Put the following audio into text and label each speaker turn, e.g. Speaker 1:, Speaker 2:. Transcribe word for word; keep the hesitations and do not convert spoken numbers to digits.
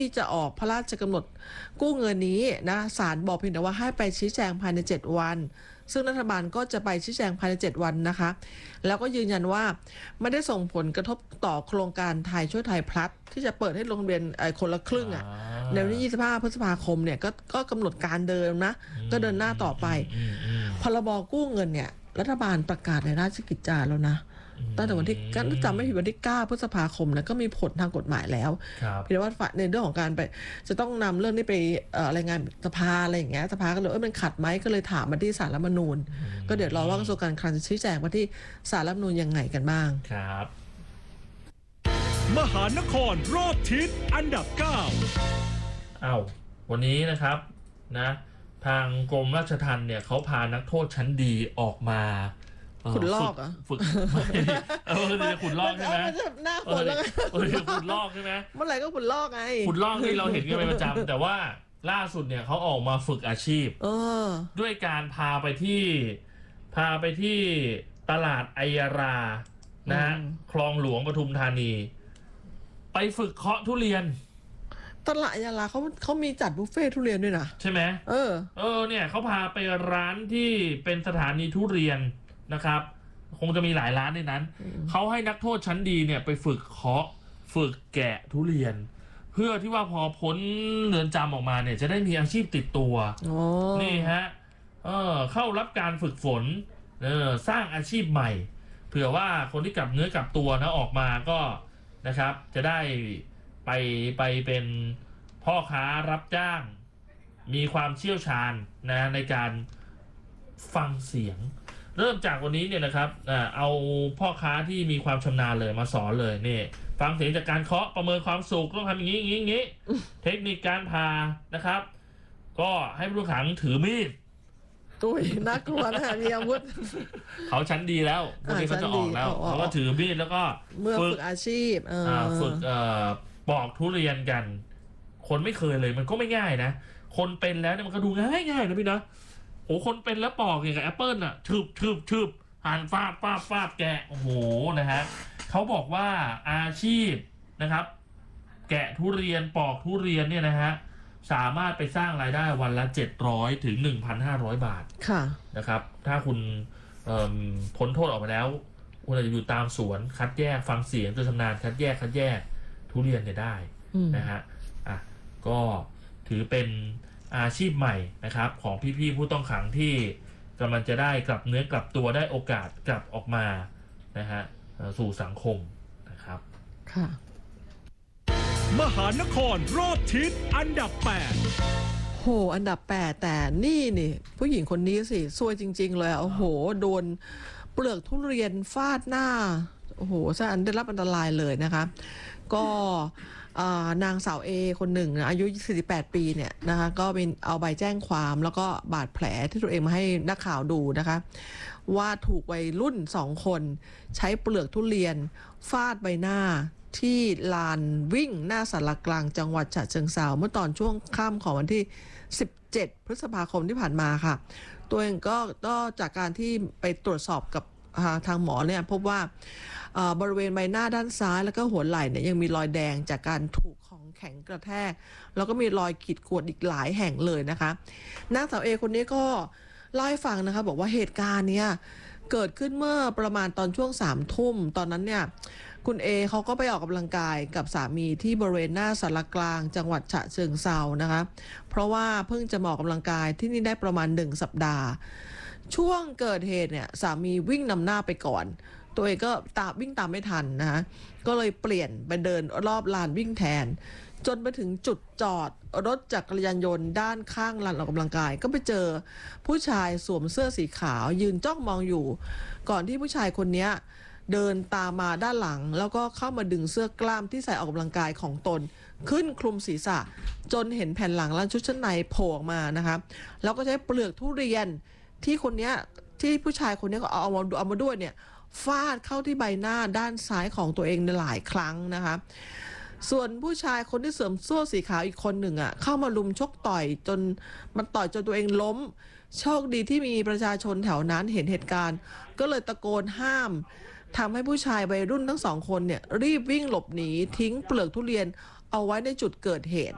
Speaker 1: ที่จะออกพระราชกำหนดกู้เงินนี้นะศาลบอกเพียงแต่ว่าให้ไปชี้แจงภายในเจ็ดวันซึ่งรัฐบาลก็จะไปชี้แจงภายในเจ็ดวันนะคะแล้วก็ยืนยันว่าไม่ได้ส่งผลกระทบต่อโครงการไทยช่วยไทยพลัสที่จะเปิดให้ลงทะเบียนคนละครึ่งอ่ะในวันที่ยี่สิบห้าพฤษภาคมเนี่ยก็ก็กำหนดการเดิมนะก็เดินหน้าต่อไปพรบกู้เงินเนี่ยรัฐบาลประกาศในราชกิจจาแล้วนะตั้งแต่วันที่ก็จำไม่ผิดวันที่เก้าพฤษภาคมนะก็มีผลทางกฎหมายแล้วเพียงแต่ว่าในเรื่องของการไปจะต้องนำเรื่องนี้ไปรายงานสภาอะไรอย่างเงี้ยสภาก็เลยเออมันขัดไหมก็เลยถามมาที่ศาลรัฐธรรมนูญก็เดี๋ยวรอว่ากระทรวงการคลังจะชี้แจงมาที่ศาลรัฐธรรมนูญยังไงกันบ้าง
Speaker 2: ครับมหานครรอบทิศอันดับเก้าอ้าววันนี้นะครับนะทางกรมราชทัณฑ์เนี่ยเขาพานักโทษชั้นดีออกมา
Speaker 1: ขุดลอกอ่ะ
Speaker 2: ฝึกเออจะขุดลอกใช่ไหม
Speaker 1: หน้าคนแล้ว
Speaker 2: เออขุดลอกใช่ไหม
Speaker 1: เมื่อไหร่ก็ขุดลอกไง
Speaker 2: ขุดลอกที่เราเห็นกันเป็นประจำแต่ว่าล่าสุดเนี่ยเขาออกมาฝึกอาชีพด้วยการพาไปที่พาไปที่ตลาดไอยารานะฮะคลองหลวงปทุมธานีไปฝึกเคาะทุเรียน
Speaker 1: ตลาดไอยาราเขาเขามีจัดบุฟเฟ่ทุเรียนด้วยนะ
Speaker 2: ใช่ไหม
Speaker 1: เออ
Speaker 2: เออเนี่ยเขาพาไปร้านที่เป็นสถานีทุเรียนนะครับคงจะมีหลายร้านในนั้นเขาให้นักโทษชั้นดีเนี่ยไปฝึกเคาะฝึกแกะทุเรียนเพื่อที่ว่าพอพ้นเรือนจำออกมาเนี่ยจะได้มีอาชีพติดตัวนี่ฮะเออเข้ารับการฝึกฝนเออสร้างอาชีพใหม่เผื่อว่าคนที่กลับเนื้อกลับตัวนะออกมาก็นะครับจะได้ไปไปเป็นพ่อค้ารับจ้างมีความเชี่ยวชาญนะในการฟังเสียงเริ่มจากวันนี้เนี่ยนะครับเอาพ่อค้าที่มีความชำนาญเลยมาสอนเลยนี่ฟังเสียงจากการเคาะประเมินความสุขต้องทำอย่างนี้อย่างนี้อย่างนี้เทคนิคการพานะครับก็ให้ผู้ต้องขังถือมีด
Speaker 1: ตุ้ยน่ากลัวนะมีอาวุธ
Speaker 2: เขาชั้นดีแล้วพวกนี้เขาจะออกแล้วเขาก็ถือมีดแล้วก็
Speaker 1: ฝึกอาชีพ
Speaker 2: ฝึกปอกทุเรียนกันคนไม่เคยเลยมันก็ไม่ง่ายนะคนเป็นแล้วเนี่ยมันก็ดูง่ายง่ายนะพี่นะโอ้คนเป็นแล้วปอกอย่างกับแอปเปิลอ่ะทึบทึบทึบหั่นฟาดฟาดฟาดแกะโอ้โหนะฮะเขาบอกว่าอาชีพนะครับแกะทุเรียนปอกทุเรียนเนี่ยนะฮะสามารถไปสร้างรายได้วันละเจ็ดร้อยถึงหนึ่งพันห้าร้อยบาท
Speaker 1: ค่ะ
Speaker 2: นะครับถ้าคุณพ้นโทษออกมาแล้วคุณอาจจะอยู่ตามสวนคัดแยกฟังเสียงจนชำนาญคัดแยกคัดแยกทุเรียนเนี่ยได้นะฮะอ่ะก็ถือเป็นอาชีพใหม่นะครับของพี่ๆผู้ต้องขังที่กำลังจะได้กลับเนื้อกลับตัวได้โอกาสกลับออกมานะฮะสู่สังคมนะครับ
Speaker 1: ค่ะ
Speaker 2: มหานครรอบทิศอันดับแปด
Speaker 1: โหอันดับแปดแต่นี่นี่ผู้หญิงคนนี้สิซวยจริงๆเลยโอ้โหโดนเปลือกทุเรียนฟาดหน้าโอ้โหซะอันได้รับอันตรายเลยนะคะก็นางสาวเอคนหนึ่งอายุสี่สิบแปดปีเนี่ยนะคะก็เป็นเอาใบแจ้งความแล้วก็บาดแผลที่ตัวเองมาให้นักข่าวดูนะคะว่าถูกวัยรุ่นสองคนใช้เปลือกทุเรียนฟาดใบหน้าที่ลานวิ่งหน้าศาลากลางจังหวัดฉะเชิงเทราเมื่อตอนช่วงค่ำของวันที่สิบเจ็ดพฤษภาคมที่ผ่านมาค่ะตัวเองก็ก็จากการที่ไปตรวจสอบกับทางหมอเนี่ยพบว่าบริเวณใบหน้าด้านซ้ายแล้วก็หัวไหล่เนี่ยยังมีรอยแดงจากการถูกของแข็งกระแทกแล้วก็มีรอยขีดข่วนอีกหลายแห่งเลยนะคะนางสาวเอคนนี้ก็เล่าให้ฟังนะคะบอกว่าเหตุการณ์เนี้ยเกิดขึ้นเมื่อประมาณตอนช่วงสามทุ่มตอนนั้นเนี่ยคุณเอเขาก็ไปออกกำลังกายกับสามีที่บริเวณหน้าศาลากลางจังหวัดฉะเชิงเทรานะคะเพราะว่าเพิ่งจะออกกำลังกายที่นี่ได้ประมาณหนึ่งสัปดาห์ช่วงเกิดเหตุเนี่ยสามีวิ่งนำหน้าไปก่อนตัวเองก็ตามวิ่งตามไม่ทันนะคะก็เลยเปลี่ยนไปเดินรอบลานวิ่งแทนจนไปถึงจุดจอดรถจักรยานยนต์ด้านข้างลานออกกำลังกายก็ไปเจอผู้ชายสวมเสื้อสีขาวยืนจ้องมองอยู่ก่อนที่ผู้ชายคนนี้เดินตามมาด้านหลังแล้วก็เข้ามาดึงเสื้อกล้ามที่ใส่ออกกำลังกายของตนขึ้นคลุมศีรษะจนเห็นแผ่นหลังและชุดชั้นในโผล่ออกมานะคะแล้วก็ใช้เปลือกทุเรียนที่คนนี้ที่ผู้ชายคนนี้ก็เอามาเอามาด้วยเนี่ยฟาดเข้าที่ใบหน้าด้านซ้ายของตัวเองในหลายครั้งนะคะส่วนผู้ชายคนที่สวมเสื้อสีขาวอีกคนหนึ่งอ่ะเข้ามาลุมชกต่อยจนมันต่อยจนตัวเองล้มโชคดีที่มีประชาชนแถวนั้นเห็นเหตุการณ์ก็เลยตะโกนห้ามทำให้ผู้ชายวัยรุ่นทั้งสองคนเนี่ยรีบวิ่งหลบหนีทิ้งเปลือกทุเรียนเอาไว้ในจุดเกิดเหตุ